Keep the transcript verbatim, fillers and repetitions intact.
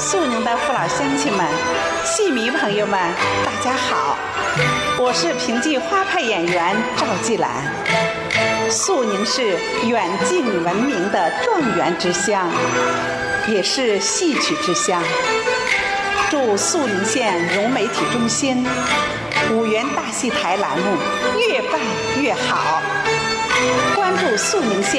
肃宁的父老乡亲们、戏迷朋友们，大家好！我是评剧花派演员赵继兰。肃宁是远近闻名的状元之乡，也是戏曲之乡。祝肃宁县融媒体中心五原大戏台栏目越办越好，关注肃宁县